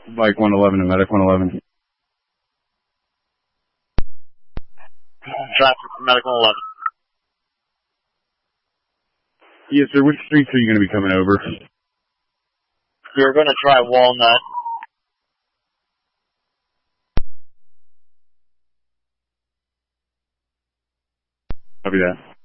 Bike 111 and Medic 111. Traffic for Medical 11. Yes, sir. Which streets are you going to be coming over? We're going to try Walnut. Copy that.